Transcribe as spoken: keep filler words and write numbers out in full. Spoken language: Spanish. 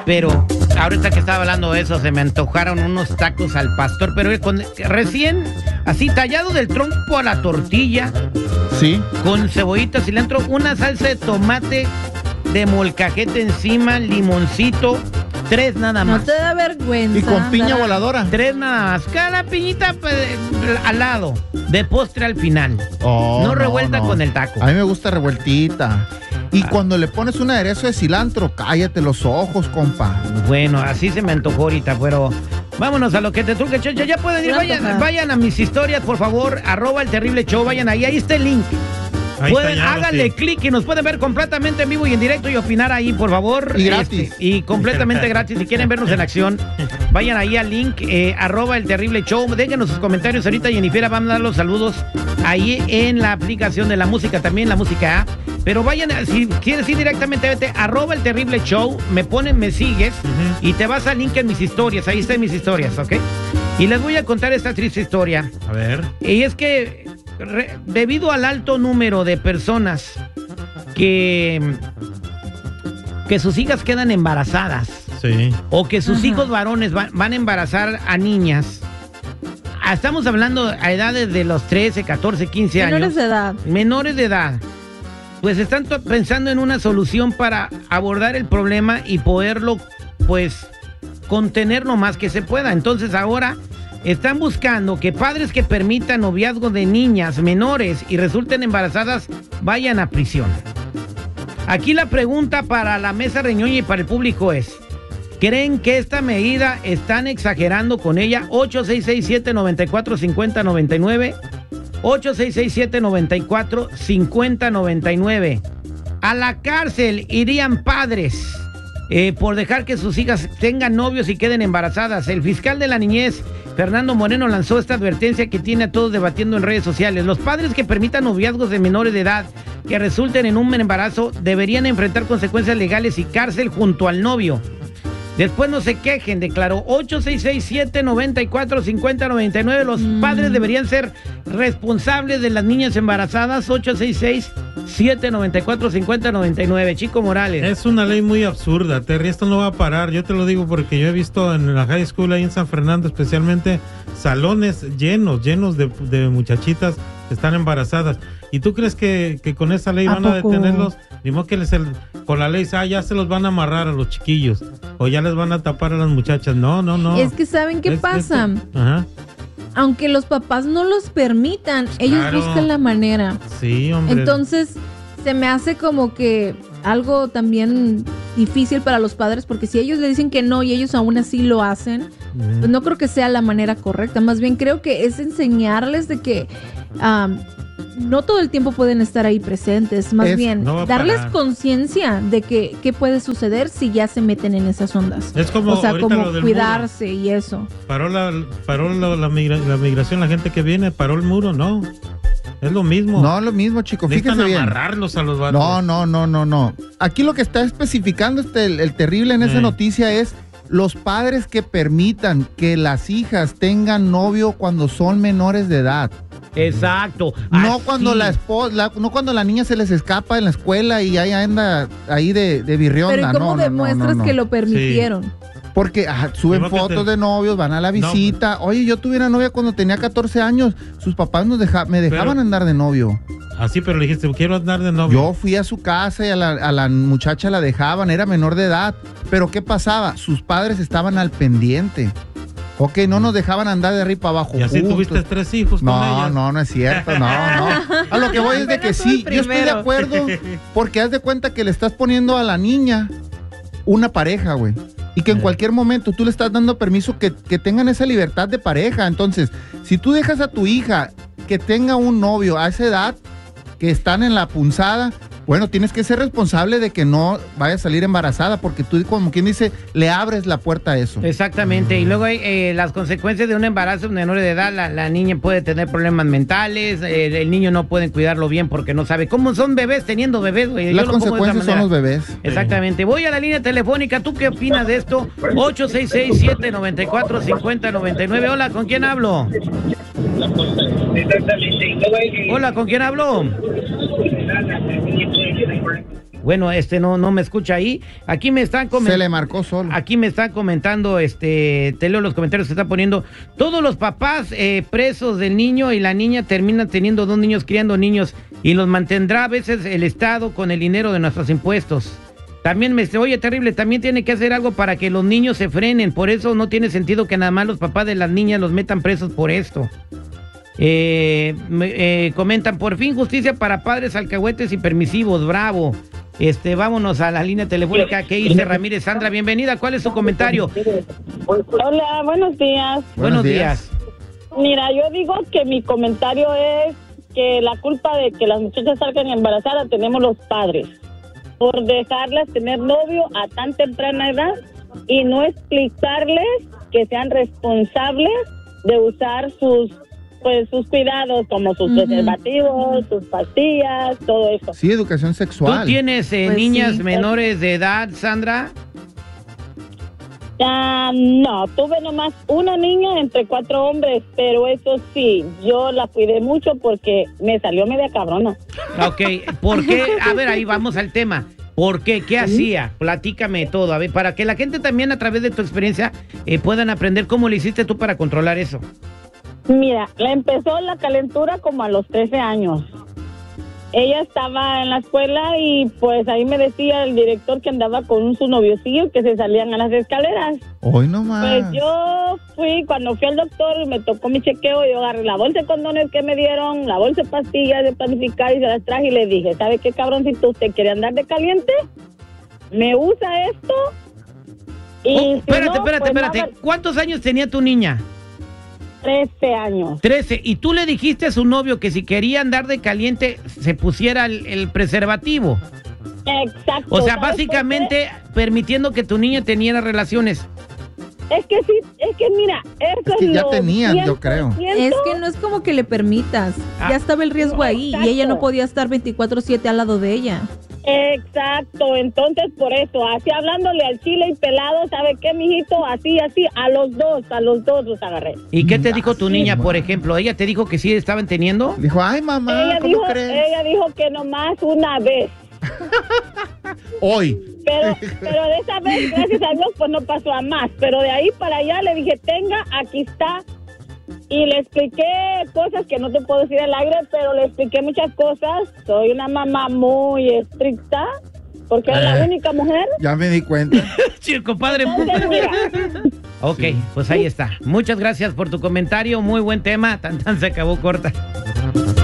Pero ahorita que estaba hablando de eso, se me antojaron unos tacos al pastor, pero con, recién así tallado del tronco a la tortilla. Sí. Con cebollita, cilantro, una salsa de tomate de molcajete encima, limoncito, tres nada más. No te da vergüenza. Y con piña andar- voladora. Tres nada más. Cada piñita pues, al lado, de postre al final. Oh, no revuelta con el taco. A mí me gusta revueltita. Y Ah. cuando le pones un aderezo de cilantro, cállate los ojos, compa. Bueno, así se me antojó ahorita, pero vámonos a lo que te truque, Checha. Ya pueden ir, Se vayan, antoja. vayan a mis historias, por favor, arroba el terrible show, vayan ahí, ahí está el link. Ahí Pueden, está ya, háganle sí. clic y nos pueden ver completamente en vivo y en directo y opinar ahí, por favor. Y gratis. Este, y completamente gratis. Si quieren vernos en acción, vayan ahí al link, eh, arroba el terrible show. Déjenos sus comentarios ahorita. Jennifer va a dar los saludos ahí en la aplicación de la música, también la música app. Pero vayan, a- si quieres ir directamente, vete, arroba el terrible show, me ponen, me sigues Ujú. y te vas al link en mis historias. Ahí están mis historias, ¿ok? Y les voy a contar esta triste historia. A ver. Y es que re- debido al alto número de personas que, que sus hijas quedan embarazadas Sí. o que sus Ajá. hijos varones van, van a embarazar a niñas, ah, estamos hablando a edades de los trece, catorce, quince años. Menores de edad. Menores de edad. Pues están to- pensando en una solución para abordar el problema y poderlo, pues, contener lo más que se pueda. Entonces ahora están buscando que padres que permitan noviazgo de niñas menores y resulten embarazadas vayan a prisión. Aquí la pregunta para la mesa reñoña y para el público es: ¿creen que esta medida están exagerando con ella? ocho seis seis siete nueve cuatro cinco cero nueve nueve ocho seis seis siete nueve cuatro cinco cero nueve nueve. A la cárcel irían padres eh, por dejar que sus hijas tengan novios y queden embarazadas. El fiscal de la niñez, Fernando Moreno, lanzó esta advertencia que tiene a todos debatiendo en redes sociales. Los padres que permitan noviazgos de menores de edad que resulten en un embarazo deberían enfrentar consecuencias legales y cárcel junto al novio. Después no se quejen, declaró. Ocho seis seis siete nueve cuatro cinco cero nueve nueve. Los Mm. padres deberían ser responsables de las niñas embarazadas. Ocho seis seis siete nueve cuatro cinco cero nueve nueve. Chico Morales. Es una ley muy absurda, Terry. Esto no va a parar. Yo te lo digo porque yo he visto en la high school ahí en San Fernando, especialmente, salones llenos, llenos de, de muchachitas que están embarazadas. ¿Y tú crees que, que con esa ley ¿A van a poco? detenerlos? Ni modo que les el- con la ley, ah, ya se los van a amarrar a los chiquillos o ya les van a tapar a las muchachas. No, no, no. Es que ¿saben qué Es- pasa? esto- Ajá. Aunque los papás no los permitan, ellos Claro. buscan la manera. Sí, hombre. Entonces, se me hace como que algo también difícil para los padres, porque si ellos le dicen que no y ellos aún así lo hacen, Ujú. pues no creo que sea la manera correcta. Más bien creo que es enseñarles de que am, no todo el tiempo pueden estar ahí presentes. Más Es- bien, no va a darles parar. conciencia de que qué puede suceder si ya se meten en esas ondas. Es como O sea, ahorita como lo del cuidarse y eso. Paró la, paró la, la migra- la migración, la gente que viene, paró el muro, no. Es lo mismo. No, lo mismo, chico. Necesitan Fíjese bien. amarrarlos a los vatos. No, no, no, no, no. Aquí lo que está especificando este, el, el terrible en esa Eh. noticia es los padres que permitan que las hijas tengan novio cuando son menores de edad. Exacto. No Así. cuando la esposa, no cuando la niña se les escapa en la escuela y ahí anda ahí de, de birrionda. Pero ¿y cómo no, no, no, demuestras no, no. que lo permitieron? Porque ajá, suben Creo que fotos te- de novios, van a la visita. Oye, yo tuve una novia cuando tenía catorce años. Sus papás nos deja, me dejaban Pero- andar de novio. Así, pero le dijiste, quiero andar de novio. Yo fui a su casa y a la, a la muchacha la dejaban, era menor de edad. Pero ¿qué pasaba? Sus padres estaban al pendiente. Ok, no nos dejaban andar de arriba para abajo. Y así juntos. tuviste tres hijos con No, ellas. no, no es cierto, no, no. A lo que voy es de que Apenas fue sí, el yo estoy de primero. acuerdo, porque haz de cuenta que le estás poniendo a la niña una pareja, güey. Y que en Eh. cualquier momento tú le estás dando permiso que, que tengan esa libertad de pareja. Entonces, si tú dejas a tu hija que tenga un novio a esa edad, que están en la punzada, bueno, tienes que ser responsable de que no vaya a salir embarazada, porque tú, como quien dice, le abres la puerta a eso. Exactamente, y luego hay eh, las consecuencias de un embarazo menor de edad. La, la niña puede tener problemas mentales, eh, el niño no puede cuidarlo bien porque no sabe cómo son bebés teniendo bebés, güey. Yo Las lo pongo de esa consecuencias son manera. los bebés. Exactamente. Voy a la línea telefónica. ¿Tú qué opinas de esto? ocho seis seis siete nueve cuatro cinco cero nueve nueve. Hola, ¿con quién hablo? Hola, ¿con quién hablo? Bueno, este no, no me escucha ahí. Aquí me están comentando. Se le marcó solo. Aquí me están comentando, este, te leo los comentarios que está poniendo. Todos los papás eh, presos del niño y la niña terminan teniendo dos niños, criando niños, y los mantendrá a veces el Estado con el dinero de nuestros impuestos. También me dice, oye, terrible, también tiene que hacer algo para que los niños se frenen. Por eso no tiene sentido que nada más los papás de las niñas los metan presos por esto. Eh, eh, comentan, por fin justicia para padres alcahuetes y permisivos, bravo. Este, vámonos a la línea telefónica que dice Ramírez. Sandra, bienvenida, ¿cuál es su comentario? Hola, buenos días. Buenos, Buenos días. días. Mira, yo digo que mi comentario es que la culpa de que las muchachas salgan embarazadas tenemos los padres, por dejarlas tener novio a tan temprana edad y no explicarles que sean responsables de usar sus pues sus cuidados, como sus Ujú. preservativos, sus pastillas, todo eso. Sí, educación ¿Tú sexual. tienes eh, Pues niñas sí. menores de edad, Sandra? Ah, no, tuve nomás una niña entre cuatro hombres, pero eso sí, yo la cuidé mucho porque me salió media cabrona. Ok, ¿por qué? A ver, ahí vamos al tema. ¿Por qué? ¿Qué hacía? Platícame todo, a ver, para que la gente también a través de tu experiencia eh, puedan aprender cómo le hiciste tú para controlar eso. Mira, le empezó la calentura como a los trece años. Ella estaba en la escuela y pues ahí me decía el director que andaba con su noviocillo que se salían a las escaleras. Hoy nomás. Pues yo fui, cuando fui al doctor y me tocó mi chequeo, yo agarré la bolsa de condones que me dieron, la bolsa de pastillas de planificar y se las traje y le dije, ¿sabe qué, cabroncito? ¿Usted quiere andar de caliente? ¿Me usa esto? Y Oh, si espérate, no, espérate, pues espérate. nada, ¿Cuántos años tenía tu niña? trece años. Trece. Y tú le dijiste a su novio que si quería andar de caliente se pusiera el, el preservativo. Exacto. O sea, ¿sabes por básicamente permitiendo que tu niña teniera relaciones. qué? Es que sí, es que mira, eso Es es, que ya lo tenían, yo creo. cien por ciento. Es que no es como que le permitas. Ah. Ya estaba el riesgo No, ahí exacto. y ella no podía estar veinticuatro siete al lado de ella. Exacto, entonces por eso, así hablándole al chile y pelado, ¿sabe qué, mijito? Así, así, a los dos, a los dos los agarré. ¿Y qué te dijo tu sí, niña, ma. por ejemplo? ¿Ella te dijo que sí estaban teniendo? Dijo, ay, mamá, ella ¿cómo dijo, crees? ella dijo que nomás una vez, Hoy. pero, pero de esa vez, gracias a Dios, pues no pasó a más, pero de ahí para allá le dije, tenga, aquí está, y le expliqué cosas que no te puedo decir al aire, pero le expliqué muchas cosas. Soy una mamá muy estricta, porque era la Eh. única mujer. Ya me di cuenta. Sí, compadre. Entonces, mira, Ok, pues ahí está. Muchas gracias por tu comentario. Muy buen tema. Tan tan se acabó corta.